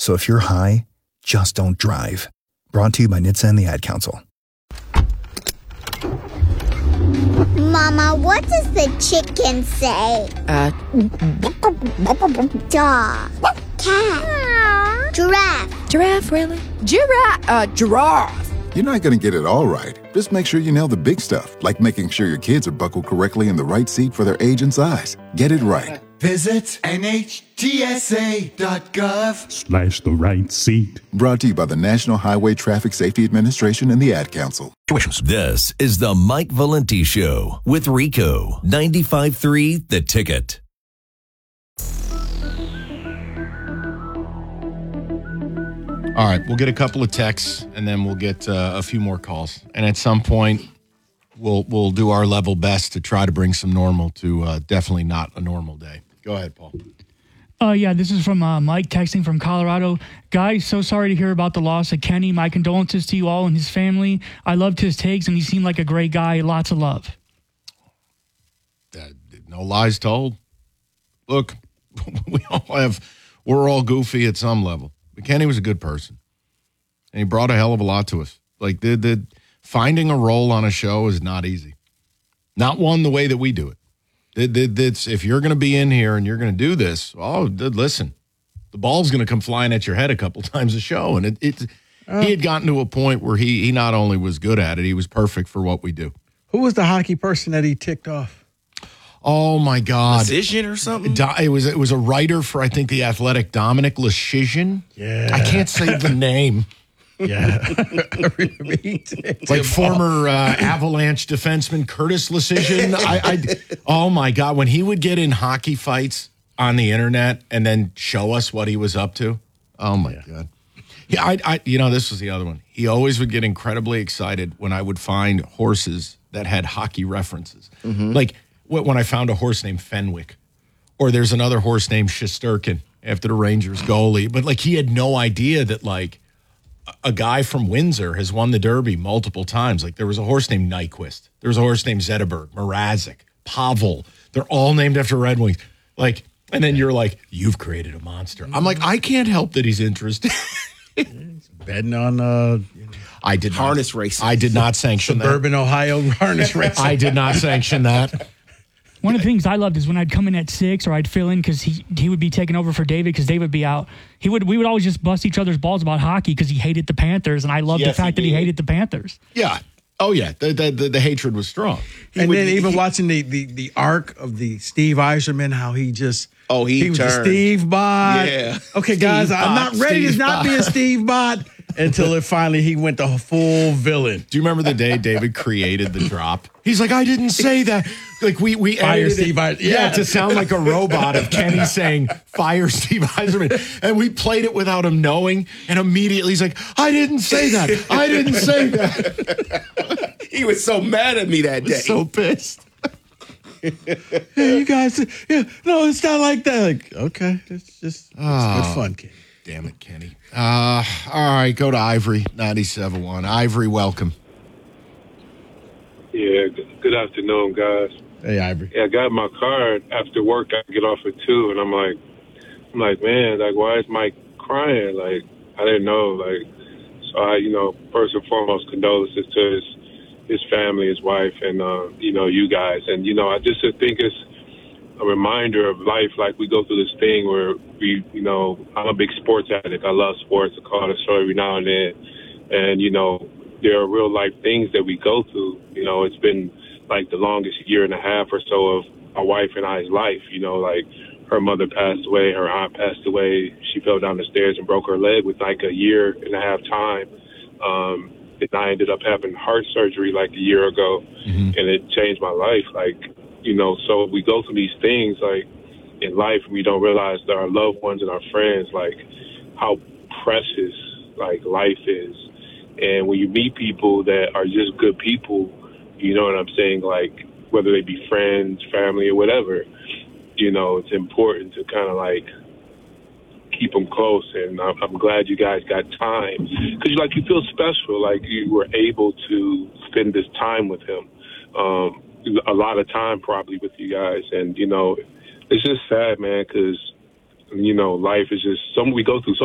So if you're high, just don't drive. Brought to you by NHTSA and the Ad Council. Mama, what does the chicken say? Dog. Cat. Giraffe. Giraffe, really? Giraffe. You're not going to get it all right. Just make sure you nail the big stuff, like making sure your kids are buckled correctly in the right seat for their age and size. Get it right. Visit NHTSA.gov/the right seat. Brought to you by the National Highway Traffic Safety Administration and the Ad Council. This is the Mike Valenti Show with Rico, 95.3 The Ticket. All right, we'll get a couple of texts, and then we'll get a few more calls. And at some point, we'll do our level best to try to bring some normal to definitely not a normal day. Go ahead, Paul. Yeah, this is from Mike texting from Colorado. Guys, so sorry to hear about the loss of Kenny. My condolences to you all and his family. I loved his takes, and he seemed like a great guy. Lots of love. No lies told. Look, we're all goofy at some level. But Kenny was a good person, and he brought a hell of a lot to us. Like, finding a role on a show is not easy. Not one the way that we do it. If you're going to be in here and you're going to do this, listen, the ball's going to come flying at your head a couple times a show. And he had gotten to a point where he not only was good at it, he was perfect for what we do. Who was the hockey person that he ticked off? Oh, my God. Leshian or something? It was a writer for, I think, The Athletic, Dominic Leshian. Yeah. I can't say the name. Yeah. Like former Avalanche defenseman Curtis Leshian. Oh, my God. When he would get in hockey fights on the internet and then show us what he was up to. Oh, my God. Yeah, this was the other one. He always would get incredibly excited when I would find horses that had hockey references. Mm-hmm. Like, when I found a horse named Fenwick, or there's another horse named Shesterkin after the Rangers goalie. But, like, he had no idea that, like, a guy from Windsor has won the Derby multiple times. Like, there was a horse named Nyquist. There was a horse named Zetterberg, Mrazek, Pavel. They're all named after Red Wings. Like, and then you're like, you've created a monster. I'm like, I can't help that he's interested. He's betting on I did harness racing. I did not sanction Suburban Ohio harness racing. I did not sanction that. One of the things I loved is when I'd come in at 6 or I'd fill in because he would be taking over for David because David would be out. We would always just bust each other's balls about hockey because he hated the Panthers, and I loved the fact that he hated the Panthers. Yeah. Oh, yeah. The hatred was strong. Then even watching the arc of the Steve Yzerman, how he just he was a Steve bot. Yeah. Okay, guys, I'm not ready to not be a Steve bot until he went the full villain. Do you remember the day David created the drop? He's like, I didn't say that. Like we fire edited Steve it, to sound like a robot of Kenny saying fire Steve Yzerman, and we played it without him knowing, and immediately he's like, I didn't say that. I didn't say that. He was so mad at me that day. So pissed. Hey, you guys, no, it's not like that. Like, okay, it's just good fun, kid. Damn it, Kenny. All right, go to Ivory, 97.1. Ivory, welcome. Yeah, good afternoon, guys. Hey, Ivory. Yeah, I got my card after work. I get off at 2, and I'm like, man, like, why is Mike crying? Like, I didn't know. Like, so I, first and foremost, condolences to his family, his wife, and you guys. And I just think it's a reminder of life. Like, we go through this thing where I'm a big sports addict. I love sports. I call it a show every now and then, and there are real life things that we go through. It's been like the longest year and a half or so of my wife and I's life. Like, her mother passed away, her aunt passed away. She fell down the stairs and broke her leg with like a year and a half time. And I ended up having heart surgery like a year ago, and it changed my life. Like, so we go through these things like in life, and we don't realize that our loved ones and our friends, like how precious like life is. And when you meet people that are just good people, you know what I'm saying? Like, whether they be friends, family, or whatever, it's important to kind of like keep them close. And I'm glad you guys got time because you feel special. Like, you were able to spend this time with him, a lot of time probably with you guys. And, it's just sad, man, because, life is just we go through so